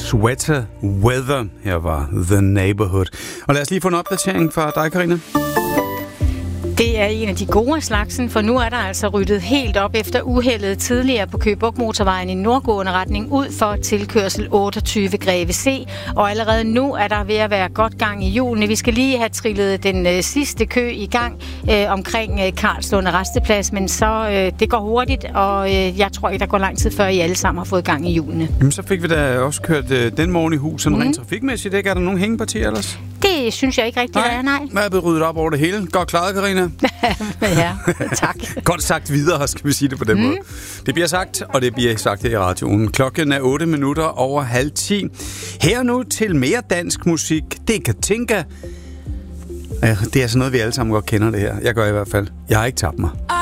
Sweater Weather. Her var The Neighborhood. Og lad os lige få en opdatering fra dig, Karina. Det er en af de gode slagsen, for nu er der altså ryddet helt op efter uheldet tidligere på Køge Bugt Motorvejen i nordgående retning ud for tilkørsel 28 Greve C. Og allerede nu er der ved at være godt gang i hjulene. Vi skal lige have trillet den sidste kø i gang omkring Karlslund Resteplads, men så det går hurtigt, og jeg tror ikke, der går lang tid før I alle sammen har fået gang i hjulene. Jamen, så fik vi da også kørt den morgen i hus, sådan rent trafikmæssigt, ikke? Er der nogen hængepartier ellers? Det synes jeg ikke rigtigt, nej. Hvad er blevet ryddet op over det hele? Godt klaret, Karina. Ja, tak. Godt sagt videre, skal vi sige det på den måde. Det bliver sagt, og det bliver sagt her i radioen. Klokken er 8 minutter over 9:30. Her nu til mere dansk musik. Det kan tænke. Ja, det er sådan noget, vi alle sammen godt kender det her. Jeg gør i hvert fald. Jeg har ikke tabt mig.